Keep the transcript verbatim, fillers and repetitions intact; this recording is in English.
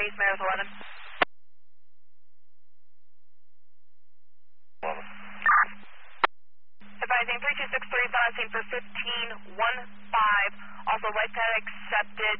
East Maris eleven. eleven. Advising three two six three, on scene for fifteen one five. Also, light pad accepted.